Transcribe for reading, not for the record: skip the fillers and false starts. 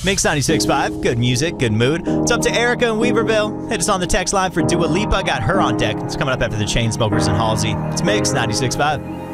Mix 96.5, good music, good mood. It's up to Erica in Weaverville. Hit us on the text line for Dua Lipa. Got her on deck. It's coming up after the Chainsmokers and Halsey. It's Mix 96.5.